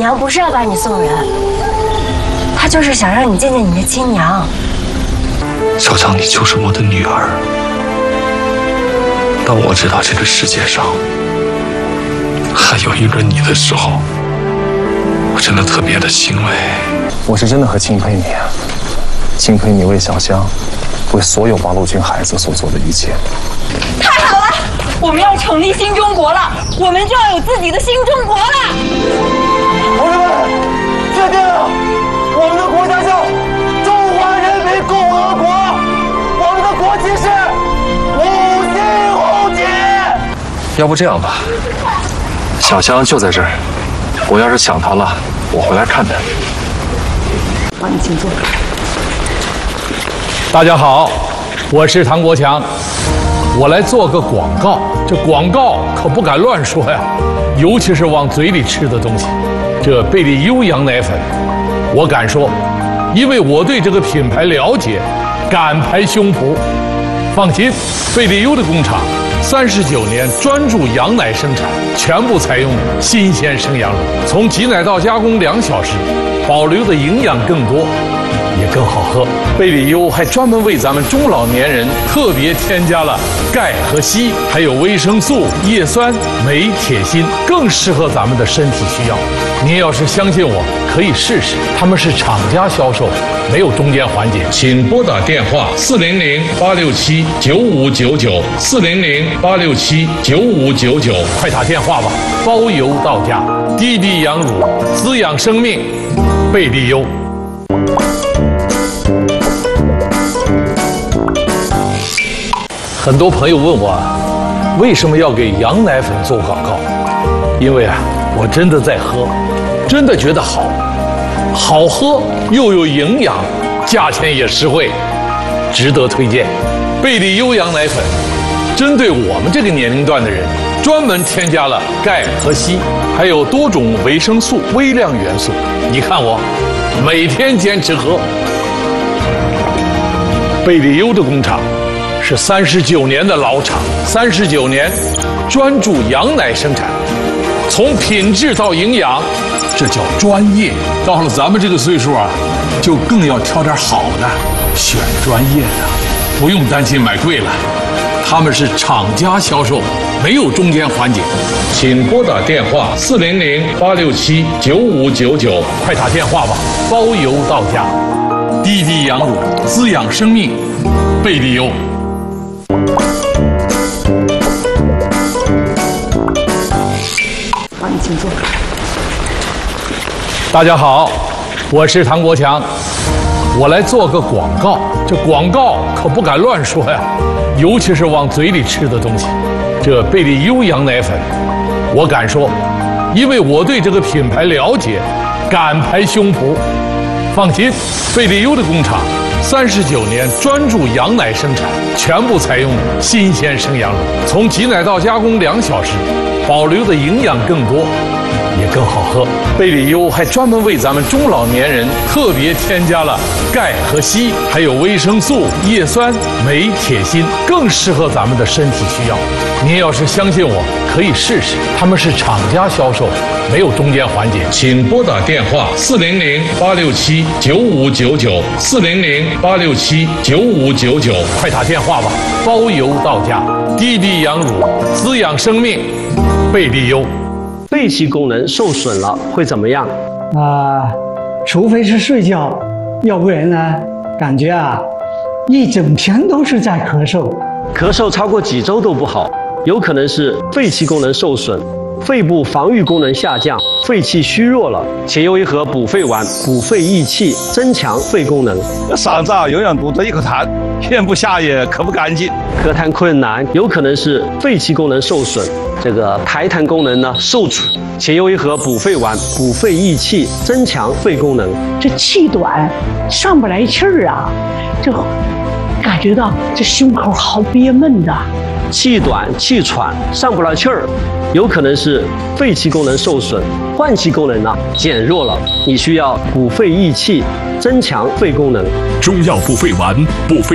娘不是要把你送人，她就是想让你见见你的亲娘。 小强，你就是我的女儿。当我知道这个世界上还有一个你的时候，我真的特别的欣慰。 我是真的很钦佩你啊，钦佩你为小香，为所有八路军孩子所做的一切。 太好了，我们要成立新中国了，我们就要有自己的新中国了。 同志们，确定了，我们的国家叫中华人民共和国，我们的国旗是五星红旗。 要不这样吧，小香就在这儿，我要是想她了，我回来看她。 好，你请坐。 大家好，我是唐国强，我来做个广告。这广告可不敢乱说呀，尤其是往嘴里吃的东西。这贝利优羊奶粉，我敢说，因为我对这个品牌了解，敢拍胸脯。放心，贝利优的工厂39年专注羊奶生产，全部采用新鲜生羊乳，从挤奶到加工2小时，保留的营养更多，也更好喝。贝利优还专门为咱们中老年人特别添加了钙和硒，还有维生素、叶酸、镁、铁、锌，更适合咱们的身体需要。您要是相信我，可以试试。他们是厂家销售，没有中间环节。请拨打电话400-867-9599 400-867-9599，快打电话吧，包邮到家。滴滴羊乳，滋养生命，贝利优。很多朋友问我，为什么要给羊奶粉做广告？因为我真的在喝，真的觉得好喝又有营养，价钱也实惠，值得推荐。贝利优羊奶粉针对我们这个年龄段的人，专门添加了钙和硒，还有多种维生素、微量元素。你看我每天坚持喝。贝利优的工厂是39年的老厂，39年专注羊奶生产，从品质到营养，这叫专业。到了咱们这个岁数就更要挑点好的，选专业的，不用担心买贵了。他们是厂家销售，没有中间环节。请拨打电话400-867-9599，快打电话吧，包邮到家。滴滴羊乳，滋养生命，贝利优。 好，你请坐。 大家好，我是唐国强，我来做个广告。这广告可不敢乱说呀，尤其是往嘴里吃的东西。这贝利优羊奶粉，我敢说，因为我对这个品牌了解，敢拍胸脯。放心，贝利优的工厂39年专注羊奶生产，全部采用新鲜生羊乳，从挤奶到加工2小时，保留的营养更多，也更好喝。贝利优还专门为咱们中老年人特别添加了钙和硒，还有维生素、叶酸、镁、铁、锌，更适合咱们的身体需要。您要是相信我，可以试试。他们是厂家销售，没有中间环节。请拨打电话400-867-9599 400-867-9599，快打电话吧，包邮到家。滴滴羊乳，滋养生命，贝利优。 肺气功能受损了会怎么样？ 除非是睡觉，要不然呢，感觉一整天都是在咳嗽。 咳嗽超过几周都不好，有可能是肺气功能受损，肺部防御功能下降，肺气虚弱了。且用一盒补肺丸，补肺益气，增强肺功能。 嗓子永远堵着一口痰，咽不下也咳不干净。 咳痰困难，有可能是肺气功能受损，这个排痰功能呢受阻。且用一盒补肺丸，补肺益气，增强肺功能。 这气短，上不来气儿这感觉到这胸口好憋闷的。 气短、气喘、上不来气儿，有可能是肺气功能受损，换气功能减弱了。你需要补肺益气，增强肺功能。 中药补肺丸，补肺